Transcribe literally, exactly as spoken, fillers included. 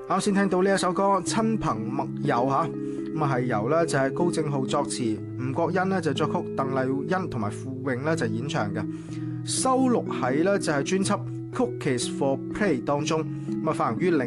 啱先聽到呢一首歌《親朋密友》吓，咁啊係由咧就係高正浩作詞，吳國欣咧就作曲，鄧麗欣同埋傅穎咧就演唱嘅，收錄喺咧就係專輯《Cookies for Play》當中，咁啊發行於零